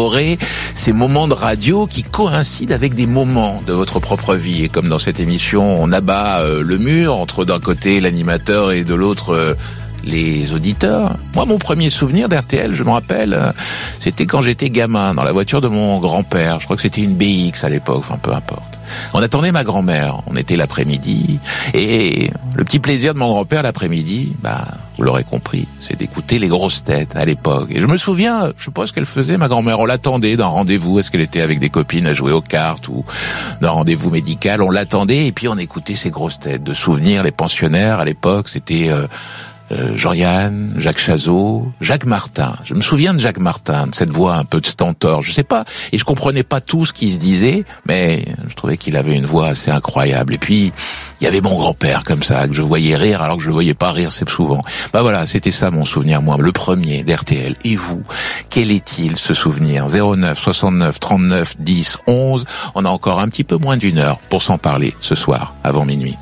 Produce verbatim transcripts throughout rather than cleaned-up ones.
élaborer ces moments de radio qui coïncident avec des moments de votre propre vie. Et comme dans cette émission, on abat euh, le mur entre d'un côté l'animateur et de l'autre euh, les auditeurs. Moi, mon premier souvenir d'R T L, je me rappelle, euh, c'était quand j'étais gamin, dans la voiture de mon grand-père. Je crois que c'était une B X à l'époque, enfin peu importe. On attendait ma grand-mère, on était l'après-midi, et le petit plaisir de mon grand-père l'après-midi, bah, vous l'aurez compris, c'est d'écouter les grosses têtes à l'époque. Et je me souviens, je sais pas ce qu'elle faisait, ma grand-mère, on l'attendait d'un rendez-vous, est-ce qu'elle était avec des copines à jouer aux cartes ou d'un rendez-vous médical, on l'attendait, et puis on écoutait ces grosses têtes. De souvenirs, les pensionnaires à l'époque, c'était... Euh, Euh, Jean-Yann, Jacques Chazot, Jacques Martin. Je me souviens de Jacques Martin, de cette voix un peu de stentor, je sais pas, et je comprenais pas tout ce qu'il se disait, mais je trouvais qu'il avait une voix assez incroyable. Et puis, il y avait mon grand-père comme ça, que je voyais rire alors que je le voyais pas rire, c'est souvent. Bah voilà, c'était ça mon souvenir, moi, le premier d'R T L. Et vous, quel est-il ce souvenir? zéro neuf soixante-neuf trente-neuf dix onze. On a encore un petit peu moins d'une heure pour s'en parler ce soir, avant minuit.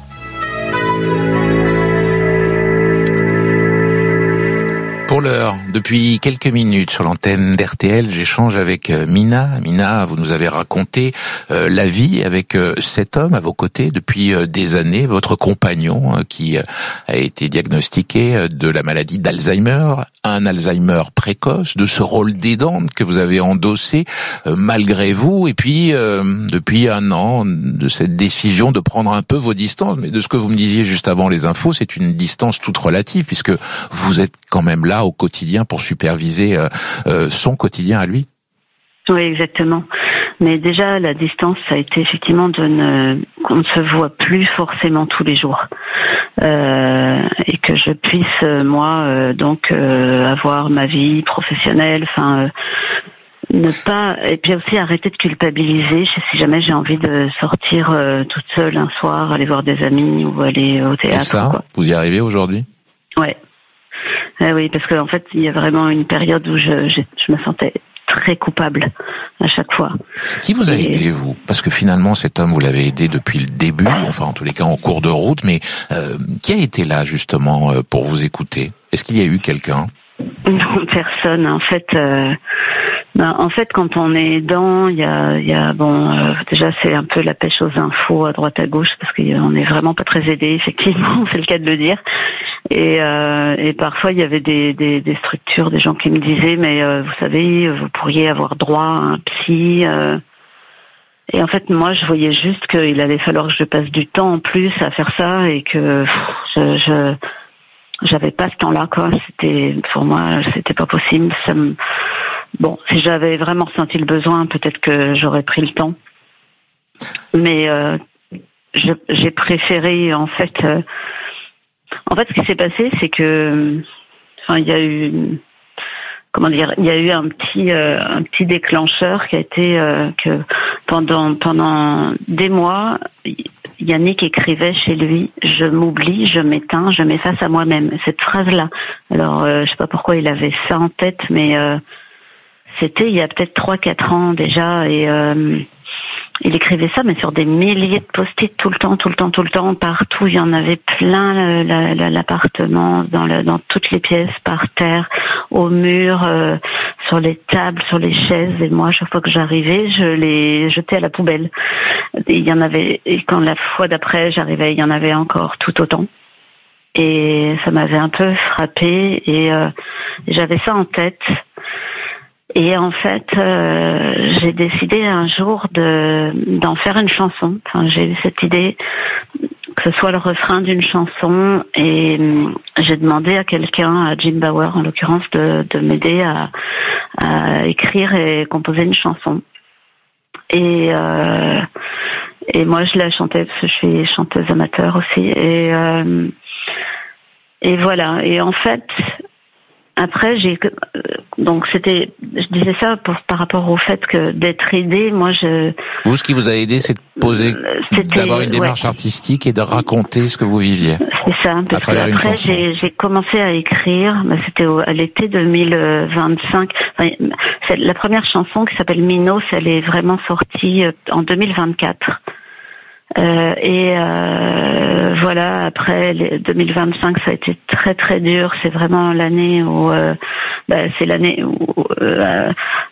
Pour l'heure, depuis quelques minutes sur l'antenne d'R T L, j'échange avec Mina. Mina, vous nous avez raconté euh, la vie avec euh, cet homme à vos côtés depuis euh, des années, votre compagnon euh, qui euh, a été diagnostiqué euh, de la maladie d'Alzheimer, un Alzheimer précoce, de ce rôle d'aidante que vous avez endossé euh, malgré vous, et puis euh, depuis un an, de cette décision de prendre un peu vos distances. Mais de ce que vous me disiez juste avant les infos, c'est une distance toute relative, puisque vous êtes quand même là au quotidien pour superviser euh, euh, son quotidien à lui. Oui, exactement. Mais déjà, la distance, ça a été effectivement de ne, qu'on ne se voit plus forcément tous les jours. Euh, et que je puisse, moi, euh, donc, euh, avoir ma vie professionnelle, enfin... Euh, ne pas, et puis aussi arrêter de culpabiliser si jamais j'ai envie de sortir euh, toute seule un soir, aller voir des amis ou aller au théâtre. Et ça, quoi. Vous y arrivez aujourd'hui? Ouais. Euh, oui, parce qu'en fait, il y a vraiment une période où je, je, je me sentais très coupable à chaque fois. Qui vous a et... aidé, vous? Parce que finalement, cet homme, vous l'avez aidé depuis le début, enfin en tous les cas en cours de route, mais euh, qui a été là justement pour vous écouter? Est-ce qu'il y a eu quelqu'un? Non, personne. En fait, euh, ben, en fait, quand on est aidant, il y a, il y a bon, euh, déjà c'est un peu la pêche aux infos à droite à gauche parce qu'on n'est vraiment pas très aidé, effectivement, c'est le cas de le dire. Et, euh, et parfois il y avait des, des, des structures, des gens qui me disaient, mais euh, vous savez, vous pourriez avoir droit à un psy. Euh, et en fait, moi, je voyais juste qu'il allait falloir que je passe du temps en plus à faire ça et que pff, je, je j'avais pas ce temps-là, quoi. C'était, pour moi, c'était pas possible. Ça me... Bon, si j'avais vraiment ressenti le besoin, peut-être que j'aurais pris le temps. Mais euh, je, j'ai préféré, en fait. Euh... En fait, ce qui s'est passé, c'est que, enfin, il y a eu, comment dire, il y a eu un petit, euh, un petit déclencheur qui a été euh, que pendant pendant des mois. Yannick écrivait chez lui « Je m'oublie, je m'éteins, je m'efface à moi-même ». Cette phrase-là. Alors, euh, je sais pas pourquoi il avait ça en tête, mais euh, c'était il y a peut-être trois quatre ans déjà. Et euh, il écrivait ça, mais sur des milliers de post-it tout le temps, tout le temps, tout le temps, partout. Il y en avait plein, la, la, l'appartement, dans, le, dans toutes les pièces, par terre, au mur, euh, sur les tables, sur les chaises. Et moi, chaque fois que j'arrivais, je les jetais à la poubelle. Et il y en avait, et quand la fois d'après j'arrivais, il y en avait encore tout autant. Et ça m'avait un peu frappée et euh, j'avais ça en tête. Et en fait, euh, j'ai décidé un jour de d'en faire une chanson. Enfin, j'ai eu cette idée que ce soit le refrain d'une chanson et euh, j'ai demandé à quelqu'un, à Jim Bauer en l'occurrence, de, de m'aider à, à écrire et composer une chanson. Et euh, et moi je la chantais parce que je suis chanteuse amateur aussi et euh, et voilà. Et en fait après j'ai donc c'était je disais ça pour par rapport au fait que d'être aidée, moi je vous ce qui vous a aidé c'est de poser c'était, d'avoir une démarche ouais. artistique et de raconter ce que vous viviez. C'est ça, parce que après j'ai, j'ai commencé à écrire, bah, c'était au, à l'été deux mille vingt-cinq. Enfin, c'est la première chanson qui s'appelle Minos, elle est vraiment sortie en deux mille vingt-quatre. Euh, et euh, voilà, après les deux mille vingt-cinq, ça a été très très dur. C'est vraiment l'année où, euh, bah, c'est l'année où euh,